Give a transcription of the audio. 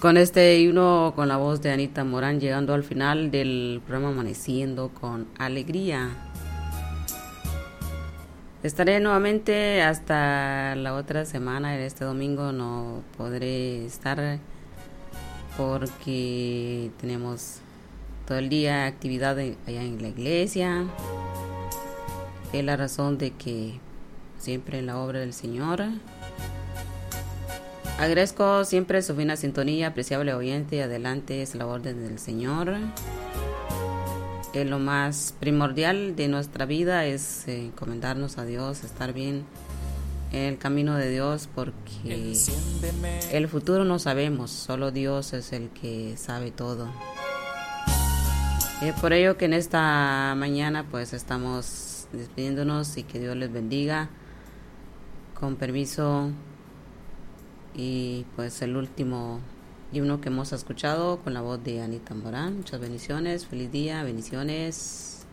con este himno, con la voz de Anita Morán, llegando al final del programa Amaneciendo con Alegría. Estaré nuevamente hasta la otra semana. Este domingo no podré estar porque tenemos todo el día actividad allá en la iglesia. Es la razón de que siempre en la obra del Señor. Agradezco siempre su fina sintonía, apreciable oyente. Adelante, es la orden del Señor. Lo más primordial de nuestra vida es encomendarnos a Dios, estar bien en el camino de Dios, porque el futuro no sabemos, solo Dios es el que sabe todo. Por ello que en esta mañana pues estamos despidiéndonos y que Dios les bendiga. Con permiso, y pues el último himno que hemos escuchado con la voz de Anita Morán. Muchas bendiciones, feliz día, bendiciones.